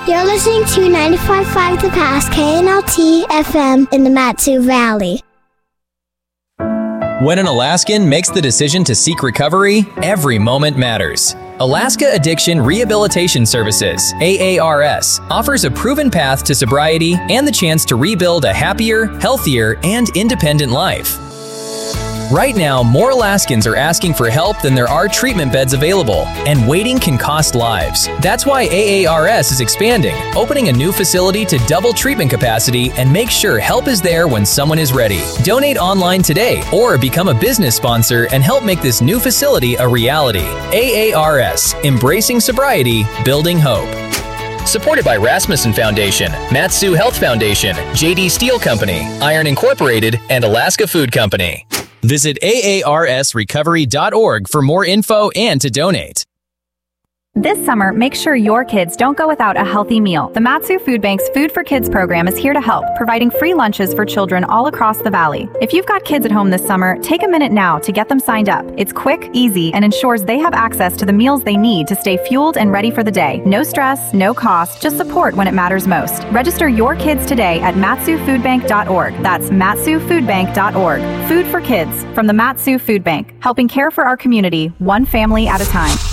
You're listening to 95.5 The Pass, KNLT FM in the Mat-Su Valley. When an Alaskan makes the decision to seek recovery, every moment matters. Alaska Addiction Rehabilitation Services, AARS, offers a proven path to sobriety and the chance to rebuild a happier, healthier, and independent life. Right now, more Alaskans are asking for help than there are treatment beds available, and waiting can cost lives. That's why AARS is expanding, opening a new facility to double treatment capacity and make sure help is there when someone is ready. Donate online today or become a business sponsor and help make this new facility a reality. AARS, embracing sobriety, building hope. Supported by Rasmussen Foundation, Mat-Su Health Foundation, JD Steel Company, Iron Incorporated, and Alaska Food Company. Visit aarsrecovery.org for more info and to donate. This summer, make sure your kids don't go without a healthy meal. The Mat-Su Food Bank's Food for Kids program is here to help, providing free lunches for children all across the valley. If you've got kids at home this summer, take a minute now to get them signed up. It's quick, easy, and ensures they have access to the meals they need to stay fueled and ready for the day. No stress, no cost, just support when it matters most. Register your kids today at matsufoodbank.org. That's matsufoodbank.org. Food for Kids from the Mat-Su Food Bank, helping care for our community, one family at a time.